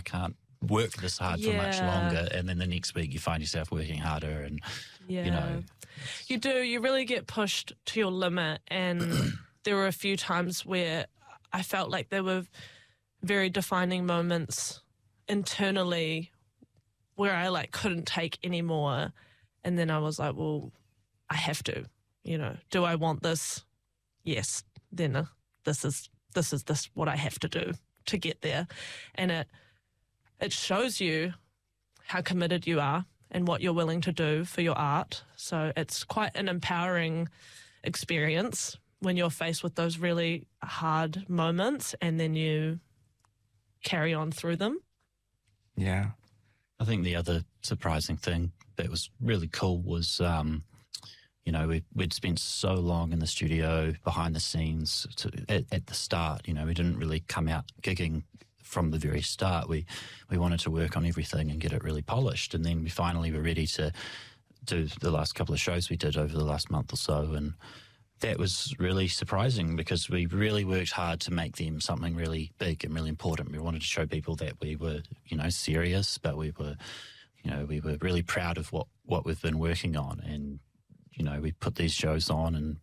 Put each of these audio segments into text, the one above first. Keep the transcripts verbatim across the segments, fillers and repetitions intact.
can't work this hard for much Yeah. longer. And then the next week you find yourself working harder and, Yeah. you know. You do. You really get pushed to your limit. And there were a few times where I felt like there were very defining moments internally where I like couldn't take any more. And then I was like, well, I have to, you know, do I want this? Yes. Then uh, this is, this is this what I have to do to get there. And it, it shows you how committed you are and what you're willing to do for your art. So it's quite an empowering experience when you're faced with those really hard moments and then you carry on through them. Yeah. I think the other surprising thing that was really cool was, um, you know, we, we'd spent so long in the studio behind the scenes to, at, at the start. You know, we didn't really come out gigging from the very start. We we wanted to work on everything and get it really polished. And then we finally were ready to do the last couple of shows we did over the last month or so. And that was really surprising because we really worked hard to make them something really big and really important. We wanted to show people that we were, you know, serious, but we were, you know, we were really proud of what, what we've been working on. And, you know, we put these shows on and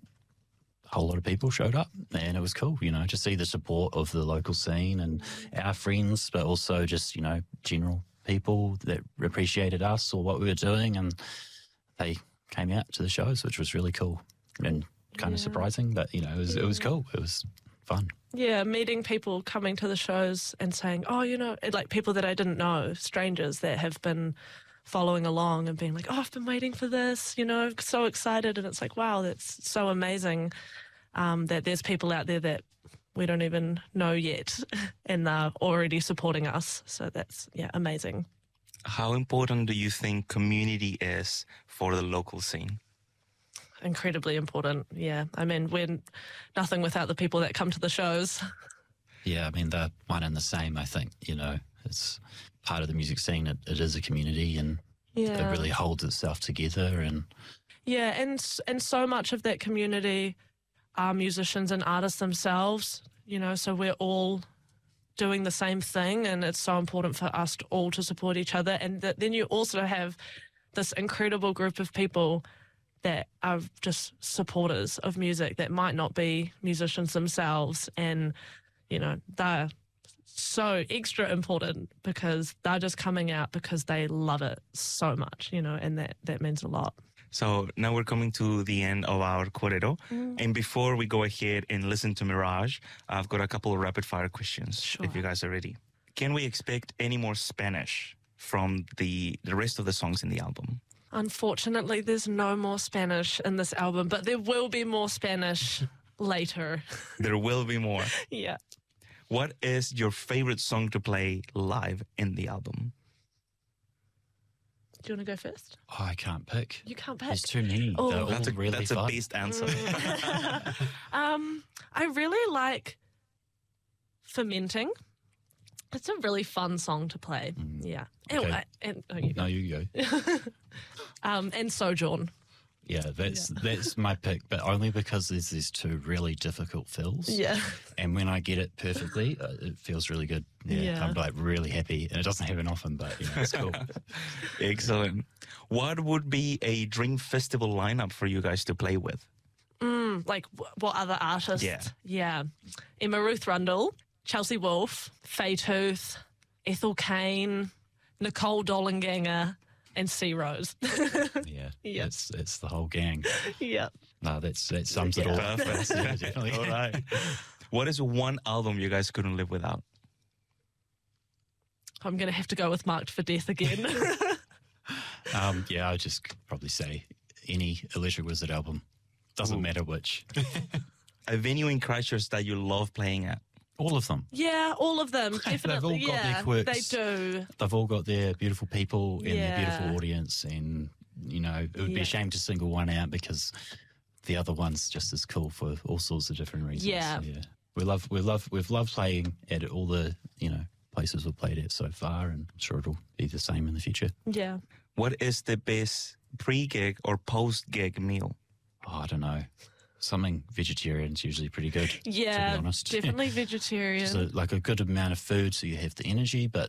a whole lot of people showed up and it was cool, you know, to see the support of the local scene and our friends, but also just, you know, general people that appreciated us or what we were doing, and they came out to the shows, which was really cool and kind Yeah. of surprising, but, you know, it was, it was cool. It was fun. Yeah, meeting people coming to the shows and saying, oh, you know, like people that I didn't know, strangers that have been following along and being like, oh, I've been waiting for this, you know, so excited. And it's like, wow, that's so amazing um, that there's people out there that we don't even know yet and they're already supporting us. So that's, yeah, amazing. How important do you think community is for the local scene? Incredibly important, yeah. I mean, we're nothing without the people that come to the shows. Yeah, I mean, they're one and the same, I think, you know. It's part of the music scene. It, it is a community and Yeah. it really holds itself together. And Yeah, and and so much of that community are musicians and artists themselves, you know, so we're all doing the same thing, and it's so important for us to all to support each other. And that, then you also have this incredible group of people that are just supporters of music that might not be musicians themselves, and, you know, they're so extra important because they're just coming out because they love it so much, you know, and that, that means a lot. So now we're coming to the end of our Korero. Mm. And before we go ahead and listen to Mirage, I've got a couple of rapid fire questions, Sure. if you guys are ready. Can we expect any more Spanish from the, the rest of the songs in the album? Unfortunately, there's no more Spanish in this album, but there will be more Spanish later. There will be more. Yeah. What is your favorite song to play live in the album? Do you want to go first? oh, I can't pick. You can't pick. There's too many. Oh. They're all That's a, really that's fun. a best answer. um, I really like Fermenting. It's a really fun song to play. Mm. Yeah. Okay. And, I- and, oh, you go. No, you go. Um, and Sojourn. Yeah, that's that's my pick, but only because there's these two really difficult fills. Yeah. And when I get it perfectly, uh, it feels really good. Yeah, Yeah. I'm like really happy, and it doesn't happen often, but you know, it's cool. Excellent. What would be a dream festival lineup for you guys to play with? Mm, like wh- what other artists? Yeah. Yeah. Emma Ruth Rundle, Chelsea Wolfe, Faye Tooth, Ethel Kane, Nicole Dollenganger, and C Rose. Yeah, Yeah. it's it's the whole gang. Yeah. No, that's that sums it all up. Perfect. Yeah, definitely. All right. What is one album you guys couldn't live without? I'm going to have to go with Marked for Death again. Um, yeah, I'd just probably say any Electric Wizard album. Doesn't Ooh. matter which. A venue in Christchurch that you love playing at? All of them. Yeah, all of them. Definitely. They've all got yeah, their quirks. They do. They've all got their beautiful people and their Yeah. beautiful audience, and you know, it would be Yeah. a shame to single one out because the other one's just as cool for all sorts of different reasons. Yeah. yeah. We love, we love, we've loved playing at all the you know places we've played at so far, and I'm sure it'll be the same in the future. Yeah. What is the best pre-gig or post-gig meal? Oh, I don't know. Something vegetarian's usually pretty good. Yeah. to be honest. Definitely vegetarian. So like a good amount of food, so you have the energy, but